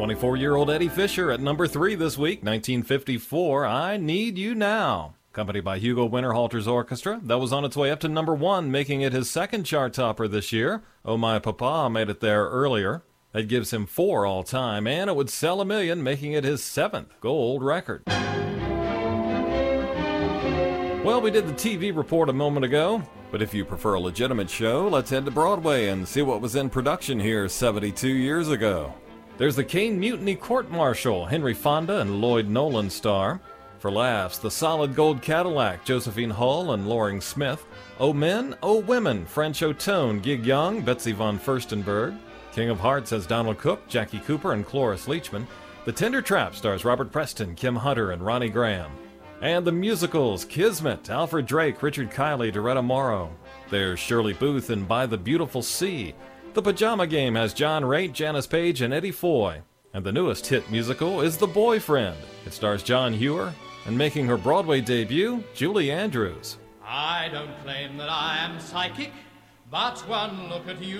24-year-old Eddie Fisher at number 3 this week, 1954, I Need You Now. Accompanied by Hugo Winterhalter's orchestra, that was on its way up to number 1, making it his second chart topper this year. Oh My Papa made it there earlier. That gives him 4 all-time, and it would sell 1 million, making it his 7th gold record. Well, we did the TV report a moment ago, but if you prefer a legitimate show, let's head to Broadway and see what was in production here 72 years ago. There's the Caine Mutiny Court-Martial, Henry Fonda and Lloyd Nolan star. For laughs, The Solid Gold Cadillac, Josephine Hull and Loring Smith. O Men, O Women, French Otone, Gig Young, Betsy von Furstenberg. King of Hearts has Donald Cook, Jackie Cooper, and Cloris Leachman. The Tender Trap stars Robert Preston, Kim Hunter, and Ronnie Graham. And the musicals, Kismet, Alfred Drake, Richard Kiley, Doretta Morrow. There's Shirley Booth in By the Beautiful Sea. The Pajama Game has John Raitt, Janice Page, and Eddie Foy. And the newest hit musical is The Boyfriend. It stars John Hewer, and making her Broadway debut, Julie Andrews. I don't claim that I am psychic, but one look at you